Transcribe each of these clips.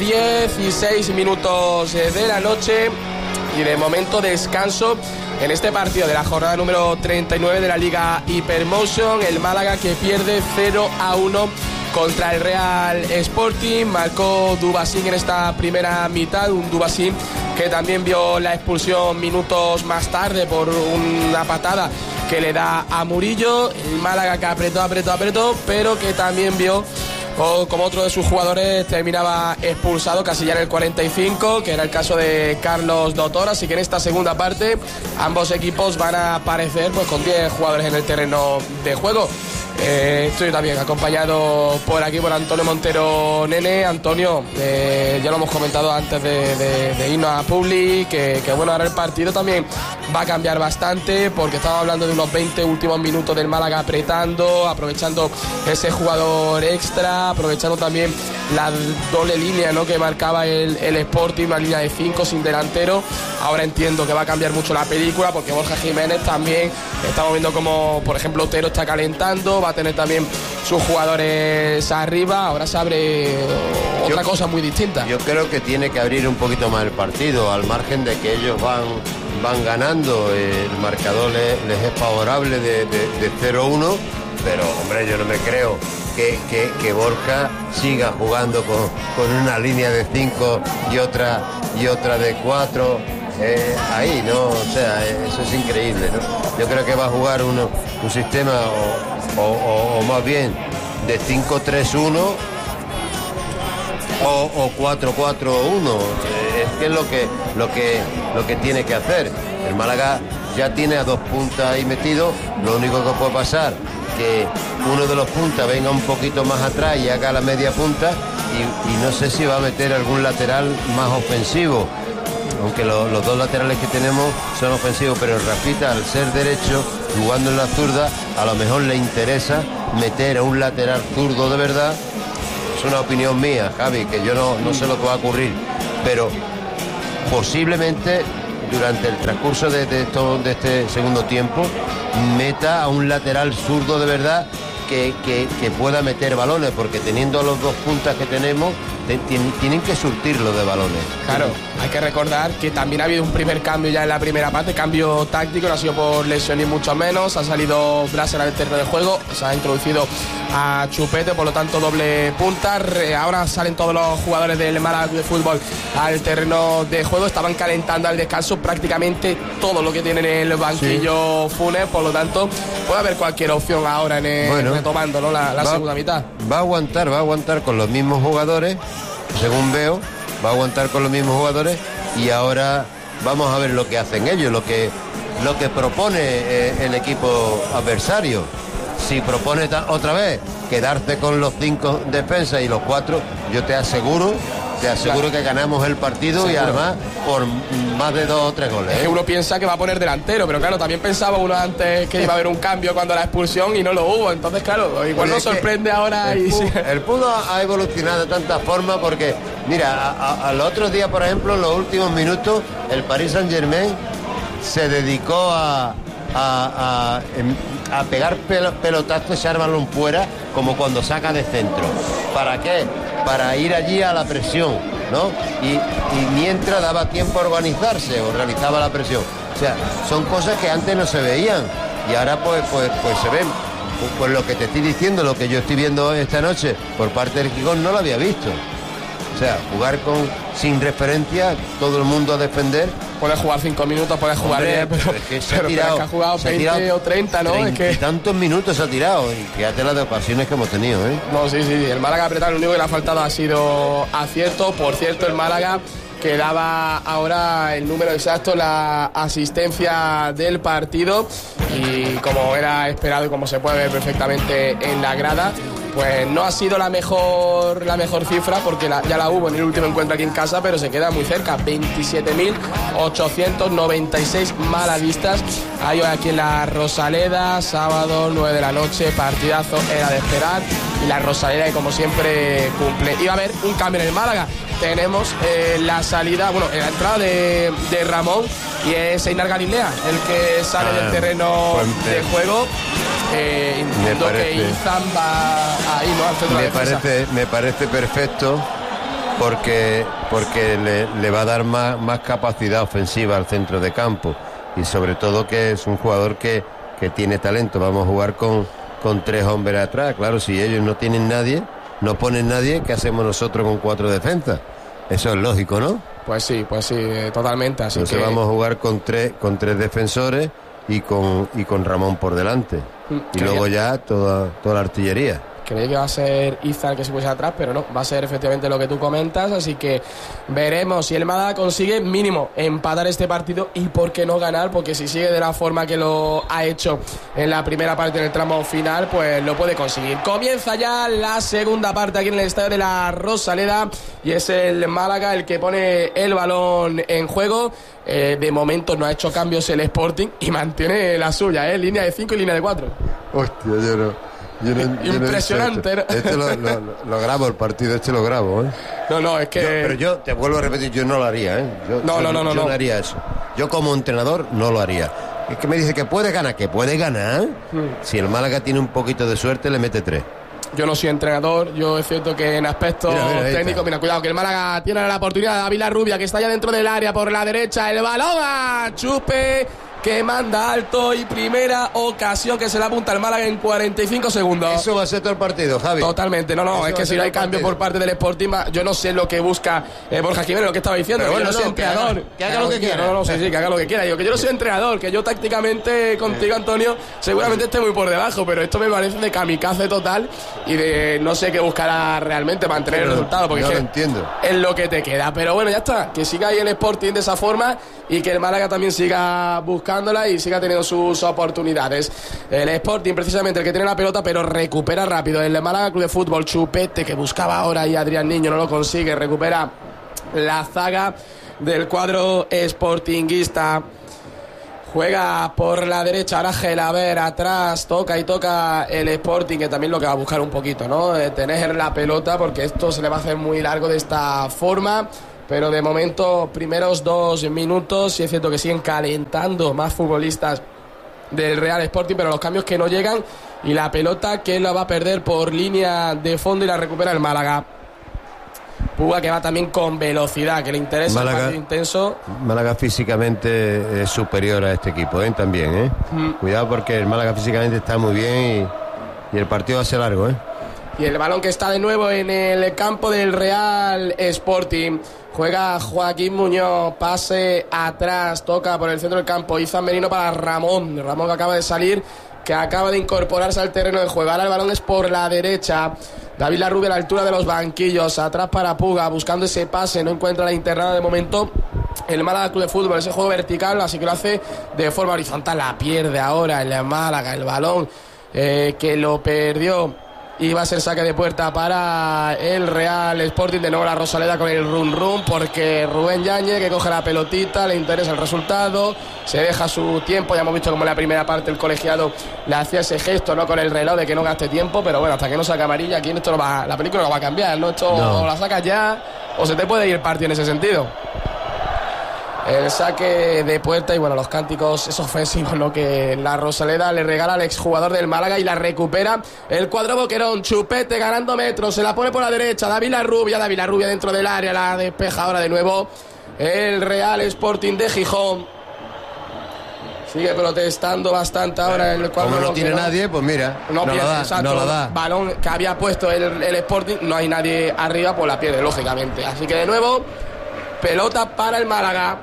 16 minutos de la noche y de momento descanso en este partido de la jornada número 39 de la Liga Hypermotion. El Málaga que pierde 0-1 contra el Real Sporting. Marcó Dubasín en esta primera mitad, un Dubasín que también vio la expulsión minutos más tarde por una patada que le da a Murillo. El Málaga que apretó, pero que también vio como otro de sus jugadores terminaba expulsado casi ya en el 45, que era el caso de Carlos Dotor. Así que en esta segunda parte ambos equipos van a aparecer pues con 10 jugadores en el terreno de juego. Estoy también acompañado por aquí por Antonio Montero Nene. Antonio, ya lo hemos comentado antes de irnos a Publi, que bueno, ahora el partido también va a cambiar bastante, porque estamos hablando de unos 20 últimos minutos del Málaga apretando, aprovechando ese jugador extra, aprovechando también la doble línea, ¿no?, que marcaba el Sporting, una línea de 5 sin delantero. Ahora entiendo que va a cambiar mucho la película, porque Borja Jiménez también, estamos viendo como por ejemplo Otero está calentando, va a tener también sus jugadores arriba. Ahora se abre otra cosa muy distinta. Yo creo que tiene que abrir un poquito más el partido, al margen de que ellos van ganando, el marcador les es favorable de 0-1, pero hombre, yo no me creo que Borja siga jugando con una línea de 5 y otra de 4 ahí, ¿no? O sea, eso es increíble, ¿no? Yo creo que va a jugar un sistema o más bien de 5-3-1 o 4-4-1. Es lo que tiene que hacer. El Málaga ya tiene a 2 puntas ahí metidos. Lo único que puede pasar que uno de los puntas venga un poquito más atrás y haga la media punta, y no sé si va a meter algún lateral más ofensivo, aunque los 2 laterales que tenemos son ofensivos, pero el Rafita, al ser derecho, jugando en la zurda, a lo mejor le interesa meter a un lateral zurdo de verdad. Es una opinión mía, Javi, que yo no sé lo que va a ocurrir, pero posiblemente durante el transcurso de este segundo tiempo meta a un lateral zurdo de verdad que pueda meter balones, porque teniendo los 2 puntas que tenemos tienen que surtirlo de balones. Claro, hay que recordar que también ha habido un primer cambio ya en la primera parte, cambio táctico, no ha sido por lesión ni mucho menos. Ha salido Blaser al terreno de juego, se ha introducido a Chupete, por lo tanto doble punta. Ahora salen todos los jugadores del Málaga de fútbol al terreno de juego. Estaban calentando al descanso prácticamente todo lo que tienen en el banquillo, sí. Funes, por lo tanto puede haber cualquier opción ahora retomando, ¿no?, la segunda mitad. Va a aguantar con los mismos jugadores, según veo, va a aguantar con los mismos jugadores, y ahora vamos a ver lo que hacen ellos, lo que propone el equipo adversario. Si propone otra vez quedarse con los 5 defensas y los 4, yo te aseguro que ganamos el partido. Seguro. Y además por más de 2 o 3 goles. Es que uno piensa que va a poner delantero, pero claro, también pensaba uno antes que iba a haber un cambio cuando la expulsión y no lo hubo. Entonces, claro, igual nos sorprende ahora. El fútbol ha evolucionado de tantas formas, porque mira, al otro día, por ejemplo, en los últimos minutos, el Paris Saint-Germain se dedicó a pegar pelotazos, echar balón fuera, como cuando saca de centro. ¿Para qué? Para ir allí a la presión, ¿no? Y mientras daba tiempo a organizarse, organizaba la presión. O sea, son cosas que antes no se veían y ahora pues se ven. Pues lo que te estoy diciendo, lo que yo estoy viendo esta noche por parte del Gijón, no lo había visto. O sea, jugar sin referencia, todo el mundo a defender. Puedes jugar 5 minutos, puedes jugar 10, pero es que que ha jugado 20 o 30, ¿no? Es que tantos minutos ha tirado, y fíjate las de ocasiones que hemos tenido, ¿eh? No, sí, el Málaga apretado, lo único que le ha faltado ha sido acierto. Por cierto, el Málaga que daba ahora el número exacto, la asistencia del partido, y como era esperado y como se puede ver perfectamente en la grada, pues no ha sido la mejor cifra, porque ya la hubo en el último encuentro aquí en casa, pero se queda muy cerca. 27.896 malaguistas hay hoy aquí en la Rosaleda, sábado 9 de la noche, partidazo, era de esperar, y la Rosaleda, que como siempre cumple. Iba a haber un cambio en el Málaga. Tenemos la salida, la entrada de Ramón, y es Einar Galilea el que sale del terreno de juego. Entiendo que Izan va ahí, ¿no?, al centro de defensa. Me parece perfecto, porque le va a dar más capacidad ofensiva al centro de campo, y sobre todo que es un jugador que tiene talento. Vamos a jugar con 3 hombres atrás. Claro, si ellos no tienen nadie, no ponen nadie, ¿qué hacemos nosotros con 4 defensas? Eso es lógico, ¿no? Pues sí, totalmente. Así Entonces que vamos a jugar con tres defensores y con Ramón por delante. Y luego ya toda la artillería. Creí que va a ser Izan que se pusiera atrás, pero no, va a ser efectivamente lo que tú comentas, así que veremos si el Málaga consigue mínimo empatar este partido y por qué no ganar, porque si sigue de la forma que lo ha hecho en la primera parte del tramo final, pues lo puede conseguir. Comienza ya la segunda parte aquí en el estadio de la Rosaleda y es el Málaga el que pone el balón en juego. De momento no ha hecho cambios el Sporting y mantiene la suya, línea de 5 y línea de 4. Hostia, yo no. Impresionante. Este lo grabo, el partido lo grabo, No, es que... pero yo te vuelvo a repetir, yo no lo haría, Yo no haría eso. Yo como entrenador no lo haría. Es que me dice que puede ganar. Si el Málaga tiene un poquito de suerte, le mete 3. Yo no soy entrenador, yo es cierto que en aspectos técnicos, mira, cuidado, que el Málaga tiene la oportunidad de Ávila Rubia, que está ya dentro del área por la derecha, el balón a Chupe, que manda alto y primera ocasión que se le apunta al Málaga en 45 segundos. Eso va a ser todo el partido, Javi. Totalmente, no, es que si no hay cambio por parte del Sporting, yo no sé lo que busca Borja Jiménez, lo que estaba diciendo, pero yo no soy entrenador. Que haga lo que quiera. Que haga lo que quiera. Digo que yo no soy entrenador, que yo tácticamente contigo, Antonio, seguramente esté muy por debajo, pero esto me parece de kamikaze total y de no sé qué buscará realmente mantener el resultado, porque yo lo entiendo. Es lo que te queda. Pero bueno, ya está, que siga ahí el Sporting de esa forma y que el Málaga también siga buscándola y siga teniendo sus oportunidades. El Sporting precisamente el que tiene la pelota, pero recupera rápido el Málaga Club de Fútbol. Chupete que buscaba ahora y Adrián Niño no lo consigue, recupera la zaga del cuadro sportinguista. Juega por la derecha ahora Gelaber, atrás toca el Sporting, que también lo que va a buscar un poquito, ¿no? Tener la pelota, porque esto se le va a hacer muy largo de esta forma. Pero de momento, primeros 2 minutos, sí es cierto que siguen calentando más futbolistas del Real Sporting, pero los cambios que no llegan y la pelota que la va a perder por línea de fondo y la recupera el Málaga. Puga que va también con velocidad, que le interesa el partido intenso. Málaga físicamente es superior a este equipo, también, Cuidado porque el Málaga físicamente está muy bien y el partido va a ser largo, Y el balón que está de nuevo en el campo del Real Sporting. Juega Joaquín Muñoz, pase atrás, toca por el centro del campo, Izan Merino para Ramón que acaba de salir, que acaba de incorporarse al terreno de juego. Ahora el balón es por la derecha, David Larrubia a la altura de los banquillos, atrás para Puga, buscando ese pase, no encuentra la internada de momento el Málaga Club de Fútbol, ese juego vertical, así que lo hace de forma horizontal, la pierde ahora el Málaga, el balón que lo perdió. Y va a ser saque de puerta para el Real Sporting. De nuevo la Rosaleda con el run porque Rubén Yáñez, que coge la pelotita, le interesa el resultado, se deja su tiempo. Ya hemos visto como en la primera parte el colegiado le hacía ese gesto, ¿no?, con el reloj de que no gaste tiempo, pero bueno, hasta que no saque amarilla, aquí esto la película no va a cambiar, ¿no? Esto no. O la sacas ya o se te puede ir el partido en ese sentido. El saque de puerta y bueno, los cánticos es ofensivos, ¿no?, que la Rosaleda le regala al exjugador del Málaga y la recupera el cuadro Boquerón. Chupete ganando metros, se la pone por la derecha, David Larrubia dentro del área, la despeja ahora de nuevo el Real Sporting de Gijón. Sigue protestando bastante ahora en el cuadro. Como no tiene nadie, pues mira, no la da. Balón que había puesto el Sporting, no hay nadie arriba, pues la pierde, lógicamente. Así que de nuevo, pelota para el Málaga.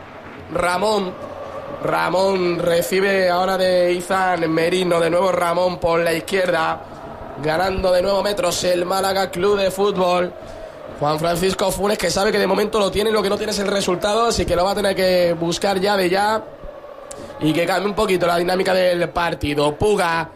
Ramón recibe ahora de Izan Merino, de nuevo Ramón por la izquierda, ganando de nuevo metros el Málaga Club de Fútbol. Juan Francisco Funes, que sabe que de momento lo tiene, lo que no tiene es el resultado, así que lo va a tener que buscar ya de ya y que cambie un poquito la dinámica del partido. Puga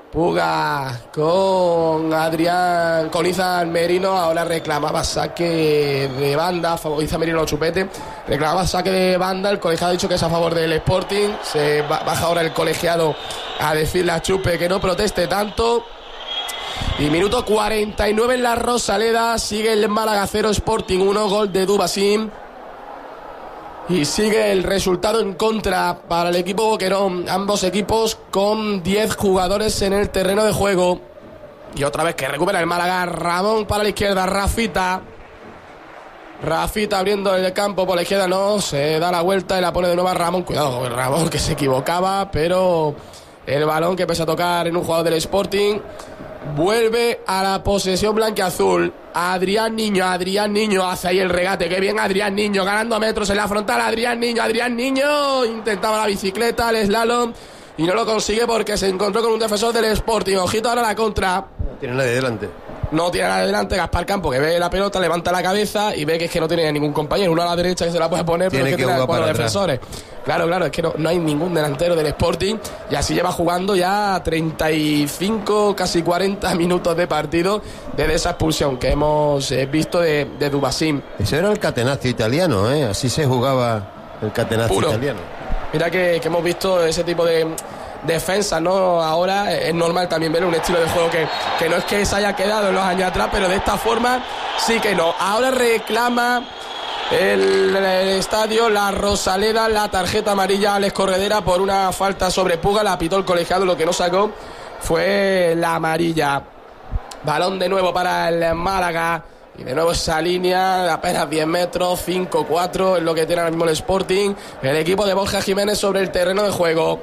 con Adrián, con Izan Merino, ahora reclamaba saque de banda, Izan Merino Chupete, reclamaba saque de banda, el colegiado ha dicho que es a favor del Sporting, se baja ahora el colegiado a decirle a Chupe que no proteste tanto. Y minuto 49 en la Rosaleda, sigue el Málaga 0, Sporting 1, gol de Dubasim. Y sigue el resultado en contra para el equipo Boquerón. Ambos equipos con 10 jugadores en el terreno de juego. Y otra vez que recupera el Málaga. Ramón para la izquierda. Rafita Rafita abriendo el campo por la izquierda, no, se da la vuelta y la pone de nuevo a Ramón. Cuidado con Ramón, que se equivocaba, pero el balón que empieza a tocar en un jugador del Sporting vuelve a la posesión blanquiazul. Adrián Niño hace ahí el regate, qué bien Adrián Niño, ganando metros en la frontal. Adrián Niño intentaba la bicicleta, el slalom, y no lo consigue porque se encontró con un defensor del Sporting. Ojito ahora la contra. No tiene nadie delante. No tiene nada delante. Gaspar Campo, que ve la pelota, levanta la cabeza y ve que es que no tiene ningún compañero. Uno a la derecha que se la puede poner, pero es que tiene 4 defensores. Claro, es que no hay ningún delantero del Sporting, y así lleva jugando ya 35, casi 40 minutos de partido desde esa expulsión que hemos visto de Dubasín. Ese era el catenazzo italiano, ¿eh? Así se jugaba el catenazzo italiano. Mira que hemos visto ese tipo de defensa, ¿no? Ahora es normal también ver un estilo de juego que no es que se haya quedado en los años atrás, pero de esta forma sí que no. Ahora reclama el estadio la Rosaleda la tarjeta amarilla a Alex Corredera por una falta sobre Puga. La pitó el colegiado, lo que no sacó fue la amarilla. Balón de nuevo para el Málaga. Y de nuevo esa línea de apenas 10 metros, 5-4 es lo que tiene ahora mismo el Sporting. El equipo de Borja Jiménez sobre el terreno de juego.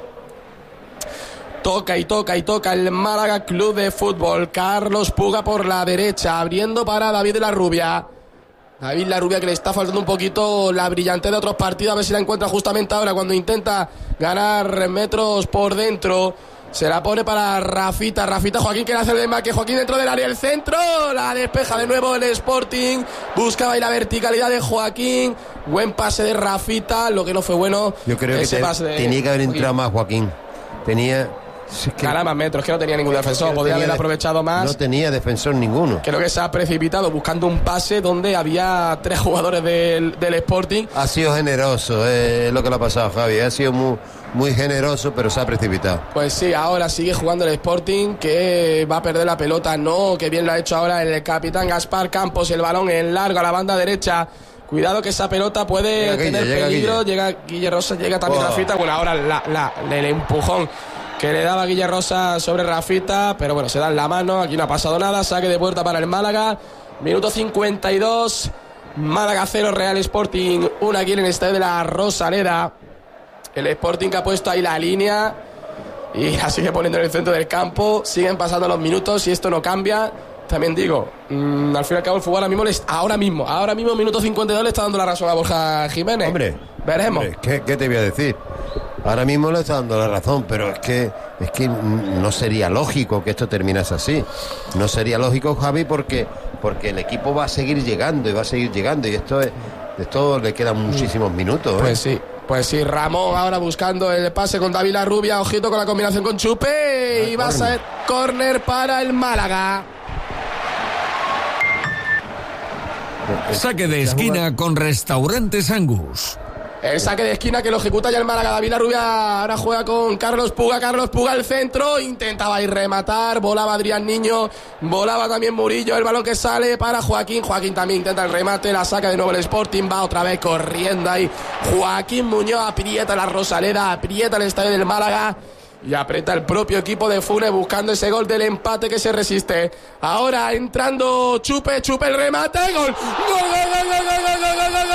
Toca el Málaga Club de Fútbol. Carlos Puga por la derecha, abriendo para David Larrubia. David Larrubia, que le está faltando un poquito la brillantez de otros partidos, a ver si la encuentra justamente ahora cuando intenta ganar metros por dentro. Se la pone para Rafita, Joaquín, que le hace el desmarque, Joaquín dentro del área, el centro, la despeja de nuevo el Sporting, buscaba ahí la verticalidad de Joaquín, buen pase de Rafita, lo que no fue bueno. Yo creo que tenía que haber entrado más Joaquín, gana más metros, que no tenía ningún defensor, podría haber aprovechado más. No tenía defensor ninguno. Creo que se ha precipitado buscando un pase donde había 3 jugadores del Sporting. Ha sido generoso, es lo que le ha pasado a Javi, ha sido muy generoso, pero se ha precipitado. Pues sí, ahora sigue jugando el Sporting, que va a perder la pelota, no, que bien lo ha hecho ahora el capitán Gaspar Campos, el balón en largo a la banda derecha. Cuidado que esa pelota puede tener peligro. Llega Guille Rosa, llega también Rafita. Bueno, ahora el empujón que le daba Guille Rosa sobre Rafita, pero bueno, se dan la mano, aquí no ha pasado nada. Saque de puerta para el Málaga, minuto 52, Málaga 0, Real Sporting 1 aquí en el estadio de la Rosaleda. El Sporting que ha puesto ahí la línea y la sigue poniendo en el centro del campo. Siguen pasando los minutos y esto no cambia. También digo, al fin y al cabo el fútbol ahora mismo minuto 52 le está dando la razón a Borja Jiménez. Hombre, veremos. ¿Qué te voy a decir? Ahora mismo le está dando la razón, pero es que no sería lógico que esto terminase así. No sería lógico, Javi, porque el equipo va a seguir llegando y esto le quedan muchísimos minutos. Pues sí, Ramón ahora buscando el pase con David Larrubia, ojito con la combinación con Chupe y va a ser córner para el Málaga. Saque de esquina con Restaurantes Angus. El saque de esquina que lo ejecuta ya el Málaga. David Larrubia ahora juega con Carlos Puga al centro, intentaba ir rematar, volaba Adrián Niño, volaba también Murillo, el balón que sale para Joaquín también intenta el remate, la saca de nuevo el Sporting, va otra vez corriendo ahí Joaquín Muñoz, aprieta la Rosaleda, aprieta el estadio del Málaga y aprieta el propio equipo de Funes buscando ese gol del empate que se resiste. Ahora entrando Chupe el remate, gol.